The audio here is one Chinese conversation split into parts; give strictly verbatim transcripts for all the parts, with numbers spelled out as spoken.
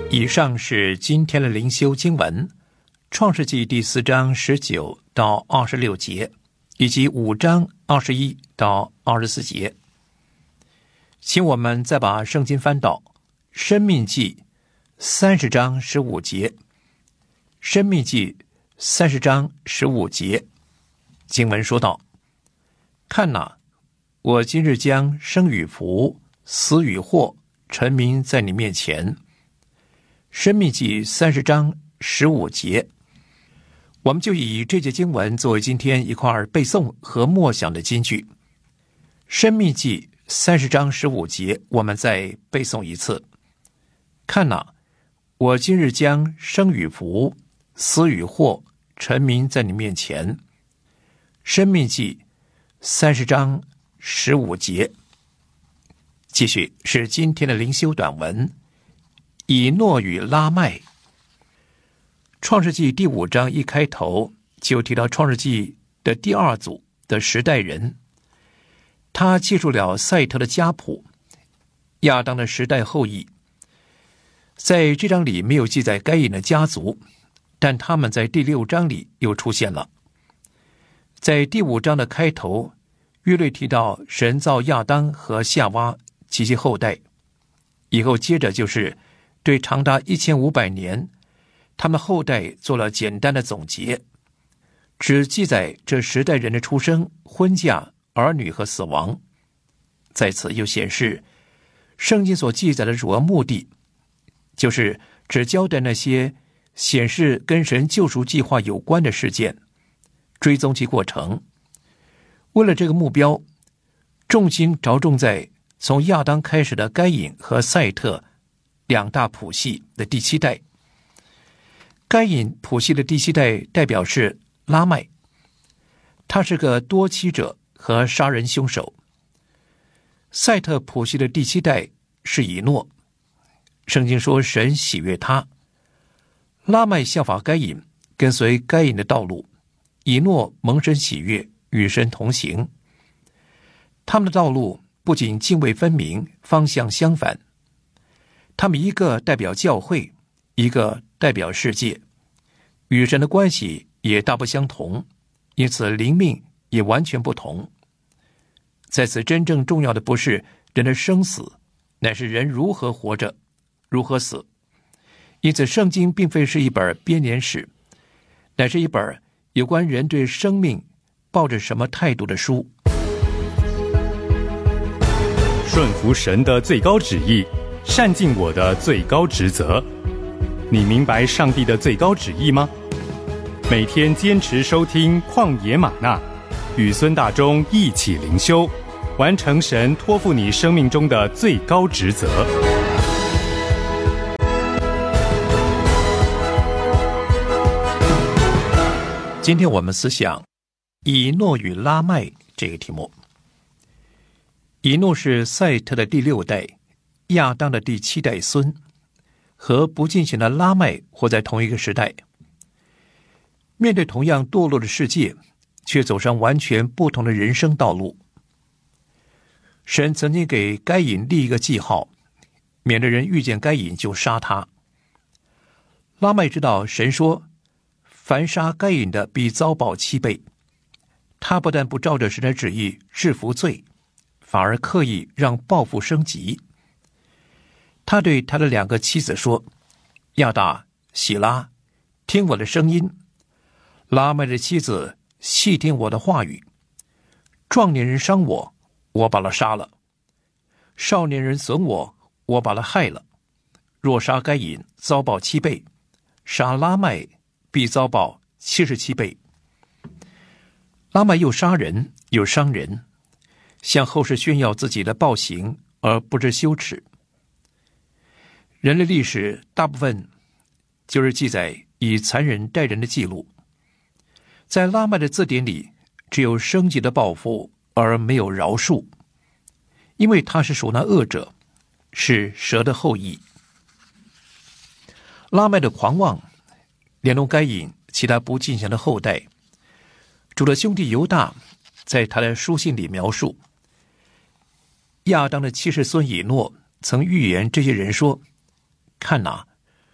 以上是今天的灵修经文，创世纪第四章十九到二十六节，以及五章二十一到二十四节。请我们再把圣经翻到申命记三十章十五节。申命记三十章十五节，经文说道：看哪，我今日将生与福、死与祸陈明在你面前。申命记三十章十五节，我们就以这节经文作为今天一块背诵和默想的金句。申命记三十章十五节，我们再背诵一次。看哪，我今日将生与福、死与祸陈明在你面前。申命记三十章十五节。继续是今天的灵修短文，以诺与拉麦。创世纪第五章一开头就提到创世纪的第二组的十代人，他记述了赛特的家谱，亚当的十代后裔。在这章里没有记载该隐的家族，但他们在第六章里又出现了。在第五章的开头，约略提到神造亚当和夏娃及其后代，以后接着就是对长达一千五百年他们后代做了简单的总结，只记载这十代人的出生、婚嫁、儿女和死亡。在此又显示圣经所记载的主要目的，就是只交代那些显示跟神救赎计划有关的事件，追踪其过程。为了这个目标，重心着重在从亚当开始的该隐和赛特两大谱系的第七代。该隐谱系的第七代代表是拉麦，他是个多妻者和杀人凶手。赛特谱系的第七代是以诺，圣经说神喜悦他。拉麦效法该隐，跟随该隐的道路，以诺蒙神喜悦，与神同行。他们的道路不仅泾渭分明，方向相反，他们一个代表教会，一个代表世界，与神的关系也大不相同，因此灵命也完全不同。在此真正重要的不是人的生死，乃是人如何活着，如何死。因此圣经并非是一本编年史，乃是一本有关人对生命抱着什么态度的书。 顺服神的最高旨意，善尽我的最高职责。你明白上帝的最高旨意吗？每天坚持收听旷野吗哪，与孙大中一起灵修，完成神托付你生命中的最高职责。 今天我们思想以诺与拉麦这个题目。以诺是赛特的第六代，亚当的第七代孙，和不敬虔的拉麦活在同一个时代。面对同样堕落的世界，却走上完全不同的人生道路。神曾经给该隐立一个记号，免得人遇见该隐就杀他。拉麦知道神说凡杀该隐的必遭报七倍，他不但不照着神的旨意制服罪，反而刻意让报复升级。他对他的两个妻子说：亚大、喜拉，听我的声音。拉麦的妻子细听我的话语。壮年人伤我，我把他杀了；少年人损我，我把他害了。若杀该隐，遭报七倍；杀拉麦，必遭报七十七倍。拉麦又杀人又伤人，向后世炫耀自己的暴行而不知羞耻。人类历史大部分就是记载以残忍待人的记录。在拉麦的字典里，只有升级的报复，而没有饶恕，因为他是属那恶者，是蛇的后裔。拉麦的狂妄，连同该隐其他不敬虔的后代，主的兄弟犹大在他的书信里描述，亚当的七世孙以诺曾预言这些人说：看哪，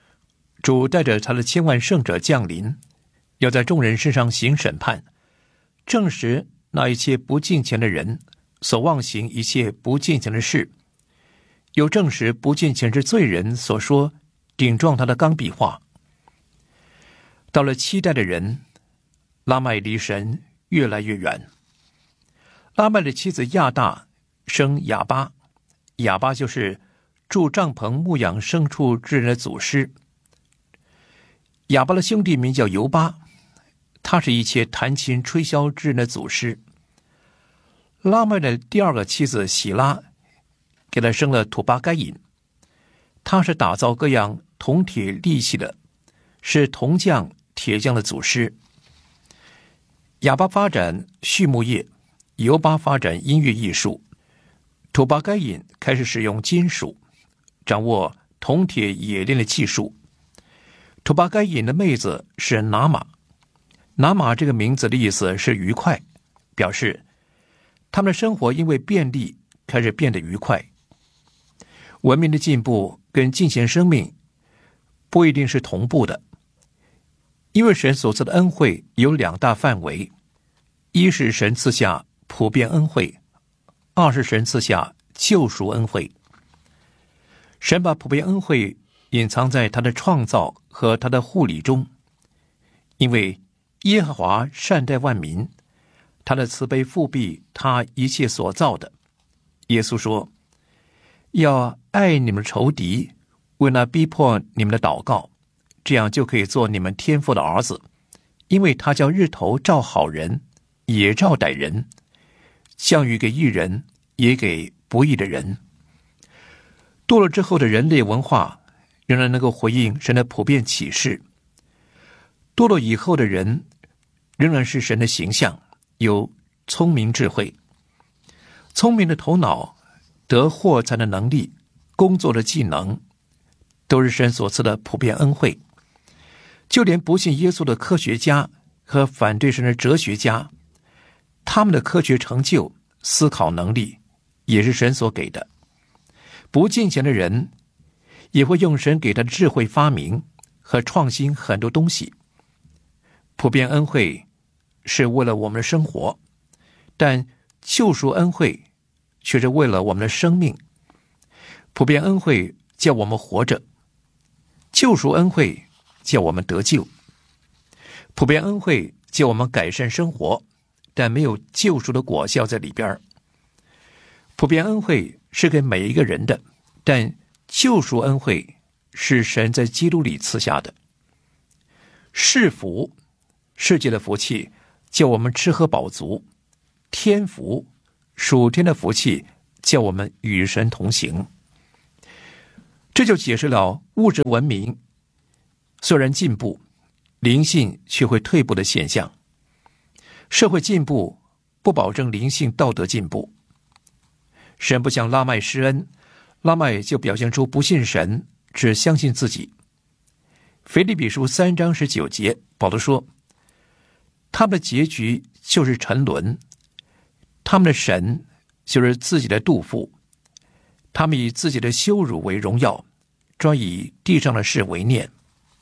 主带着他的千万圣者降临，要在众人身上行审判，证实那一切不敬虔的人所妄行一切不敬虔的事，又证实不敬虔之罪人所说顶撞他的刚愎话。到了七代的人，拉麦离神越来越远。拉麦的妻子亚大生亚巴，亚巴就是住帐篷牧养牲畜之人的祖师。亚巴的兄弟名叫犹巴，他是一切弹琴吹箫之人的祖师。拉麦的第二个妻子喜拉给他生了土巴该隐，他是打造各样铜铁利器的，是铜匠铁匠的祖师。亚巴发展畜牧业，犹巴发展音乐艺术，土巴该隐开始使用金属，掌握铜铁冶炼的技术。土巴该隐的妹子是拿玛，拿玛这个名字的意思是愉快，表示他们的生活因为便利开始变得愉快。文明的进步跟敬虔生命不一定是同步的，因为神所赐的恩惠有两大范围，一是神赐下普遍恩惠，二是神赐下救赎恩惠。神把普遍恩惠隐藏在他的创造和他的护理中，因为耶和华善待万民，他的慈悲复庇他一切所造的。耶稣说，要爱你们的仇敌，为那逼迫你们的祷告，这样就可以做你们天父的儿子，因为他叫日头照好人，也照歹人，降雨给义人，也给不义的人。堕落之后的人类文化仍然能够回应神的普遍启示，堕落以后的人仍然是神的形象，有聪明智慧。聪明的头脑，得获财的能力，工作的技能，都是神所赐的普遍恩惠。就连不信耶稣的科学家和反对神的哲学家，他们的科学成就、思考能力也是神所给的。不敬虔的人也会用神给他的智慧发明和创新很多东西。普遍恩惠是为了我们的生活，但救赎恩惠却是为了我们的生命。普遍恩惠叫我们活着，救赎恩惠叫我们得救。普遍恩惠叫我们改善生活，但没有救赎的果效在里边。普遍恩惠是给每一个人的，但救赎恩惠是神在基督里赐下的。世福，世界的福气叫我们吃喝饱足；天福，属天的福气叫我们与神同行。这就解释了物质文明虽然进步，灵性却会退步的现象。社会进步不保证灵性道德进步。神不向拉麦施恩，拉麦就表现出不信神，只相信自己。腓立比书三章十九节，保罗说，他们的结局就是沉沦，他们的神就是自己的肚腹，他们以自己的羞辱为荣耀，专以地上的事为念。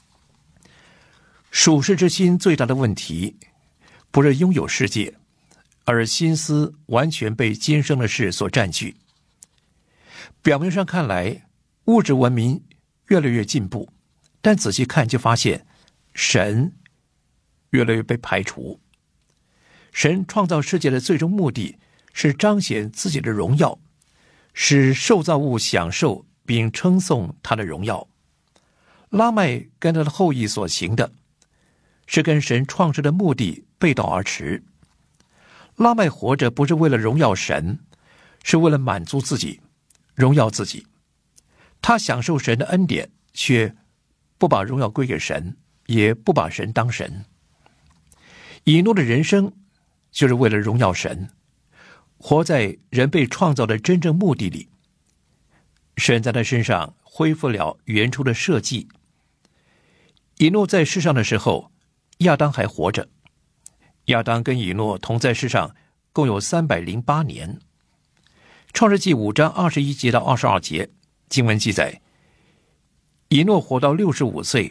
属世之心最大的问题，不是拥有世界，而心思完全被今生的事所占据。表面上看来，物质文明越来越进步，但仔细看就发现，神越来越被排除。神创造世界的最终目的是彰显自己的荣耀，使受造物享受并称颂他的荣耀。拉麦跟他的后裔所行的，是跟神创世的目的背道而驰。拉麦活着不是为了荣耀神，是为了满足自己，荣耀自己。他享受神的恩典，却不把荣耀归给神，也不把神当神。以诺的人生就是为了荣耀神，活在人被创造的真正目的里。神在他身上恢复了原初的设计。以诺在世上的时候，亚当还活着。亚当跟以诺同在世上共有三百零八年。创世纪五章二十一节到二十二节，经文记载，以诺活到六十五岁，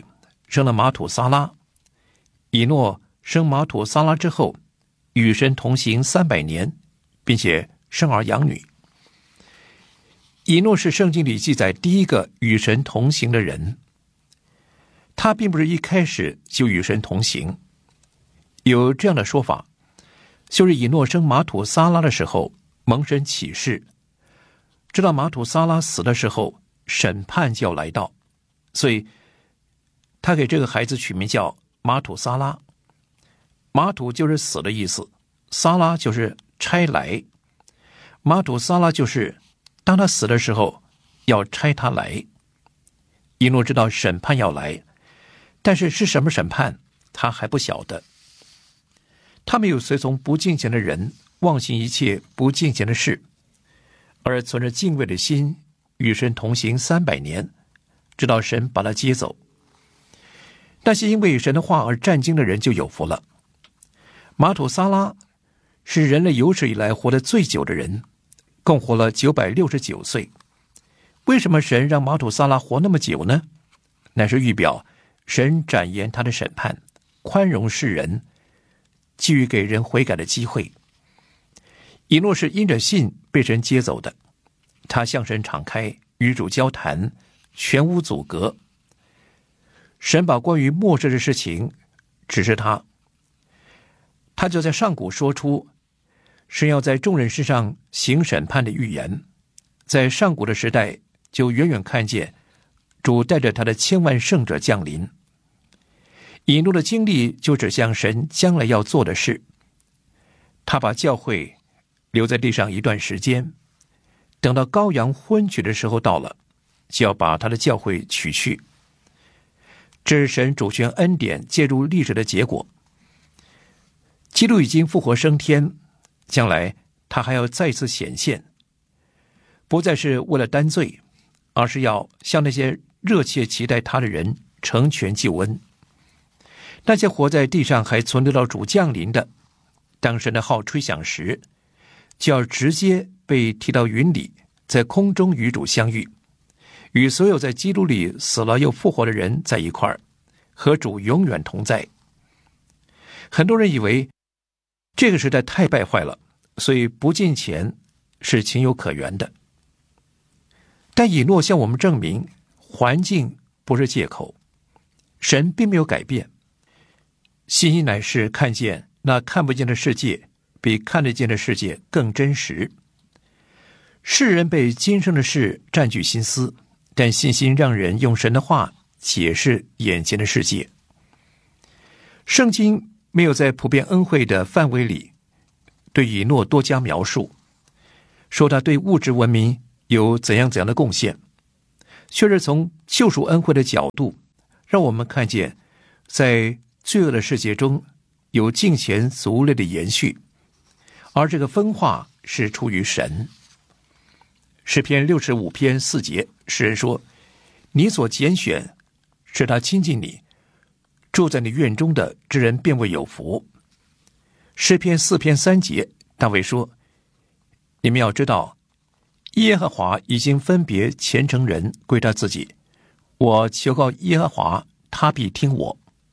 生了马土撒拉，以诺生马土撒拉之后，与神同行三百年，并且生儿养女。以诺是圣经里记载第一个与神同行的人，他并不是一开始就与神同行。有这样的说法，就是以诺生马土撒拉的时候蒙神启示，知道马土撒拉死的时候审判就要来到，所以他给这个孩子取名叫马土撒拉。马土就是死的意思，撒拉就是差来，马土撒拉就是当他死的时候要差他来。以诺知道审判要来，但是是什么审判他还不晓得。他没有随从不敬虔的人忘行一切不敬虔的事，而存着敬畏的心与神同行三百年，直到神把他接走。那些因为神的话而战惊的人就有福了。马土撒拉是人类有史以来活得最久的人，共活了九百六十九岁。为什么神让马土撒拉活那么久呢？乃是预表神展延他的审判，宽容世人，给予给人悔改的机会。以诺是因着信被神接走的，他向神敞开，与主交谈，全无阻隔。神把关于末世的事情指示他，他就在上古说出神要在众人身上行审判的预言。在上古的时代，就远远看见主带着他的千万圣者降临。以诺的经历就指向神将来要做的事。他把教会留在地上一段时间，等到羔羊婚娶的时候到了，就要把他的教会取去。这是神主权恩典介入历史的结果。基督已经复活升天，将来他还要再次显现，不再是为了担罪，而是要向那些热切期待他的人成全救恩。那些活在地上还存留到主降临的，当神的号吹响时，就要直接被提到云里，在空中与主相遇，与所有在基督里死了又复活的人在一块儿，和主永远同在。很多人以为这个时代太败坏了，所以不敬虔是情有可原的。但以诺向我们证明，环境不是借口，神并没有改变。信心乃是看见那看不见的世界比看得见的世界更真实。世人被今生的事占据心思，但信心让人用神的话解释眼前的世界。圣经没有在普遍恩惠的范围里对以诺多加描述，说他对物质文明有怎样怎样的贡献，却是从救赎恩惠的角度让我们看见在罪恶的世界中有敬虔族类的延续，而这个分化是出于神。诗篇六十五篇四节，诗人说：你所拣选使他亲近你，住在你院中的之人便为有福。诗篇四篇三节，大卫说：你们要知道，耶和华已经分别虔诚人归他自己，我求告耶和华，他必听我。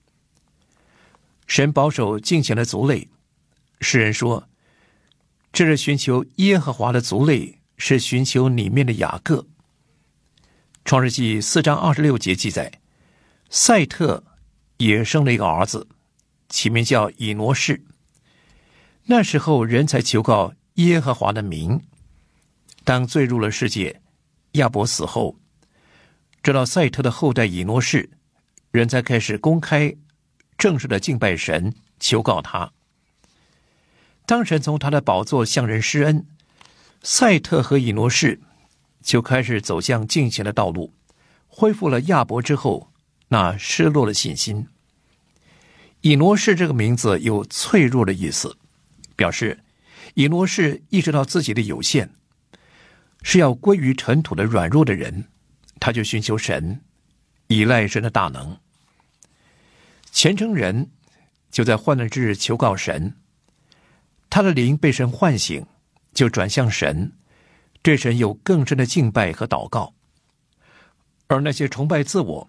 神保守敬虔的族类，诗人说：这是寻求耶和华的族类，是寻求里面的雅各。创世纪四章二十六节记载，赛特也生了一个儿子，起名叫以挪士。那时候人才求告耶和华的名。当罪入了世界，亚伯死后，直到赛特的后代以挪士，人才开始公开正式的敬拜神，求告他。当神从他的宝座向人施恩，赛特和以挪士就开始走向敬虔的道路，恢复了亚伯之后那失落的信心。以挪士这个名字有脆弱的意思，表示以挪士意识到自己的有限，是要归于尘土的软弱的人，他就寻求神，依赖神的大能。虔诚人就在患难之日求告神，他的灵被神唤醒，就转向神，对神有更深的敬拜和祷告。而那些崇拜自我、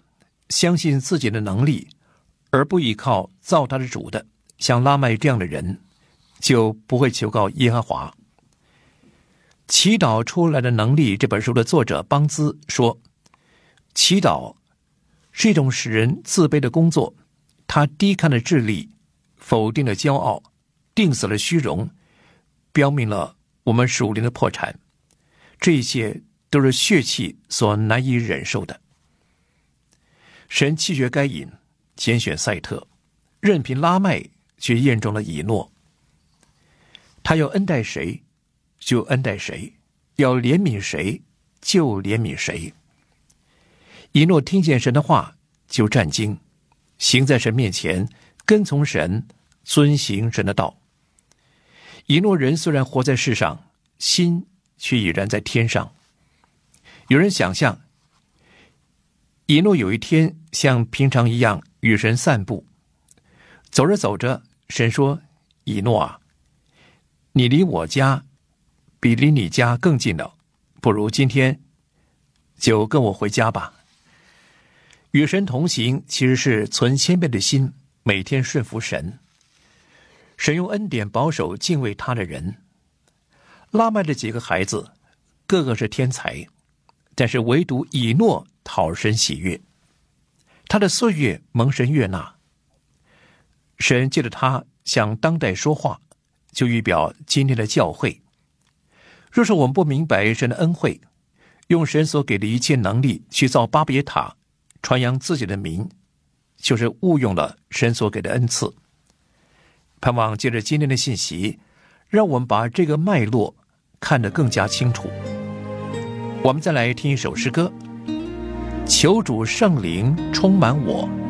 相信自己的能力，而不依靠造他的主的，像拉麦这样的人，就不会求告耶和华。祈祷出来的能力这本书的作者邦兹说，祈祷是一种使人自卑的工作，它低看了智力，否定了骄傲，定死了虚荣，标明了我们属灵的破产。这一切都是血气所难以忍受的。神弃绝该隐，拣选赛特，任凭拉麦，却验中了以诺。他要恩待谁就恩待谁，要怜悯谁就怜悯谁。以诺听见神的话就战惊，行在神面前，跟从神，遵行神的道。以诺人虽然活在世上，心却已然在天上。有人想象以诺有一天像平常一样与神散步，走着走着，神说，以诺啊，你离我家比离你家更近了，不如今天就跟我回家吧。与神同行其实是存谦卑的心，每天顺服神。神用恩典保守敬畏他的人。拉麦的几个孩子个个是天才，但是唯独以诺讨神喜悦，他的岁月蒙神悦纳。神借着他向当代说话，就预表今天的教会。若是我们不明白神的恩惠，用神所给的一切能力去造巴别塔，传扬自己的名，就是误用了神所给的恩赐。盼望借着今天的信息，让我们把这个脉络看得更加清楚。我们再来听一首诗歌，求主圣灵充满我。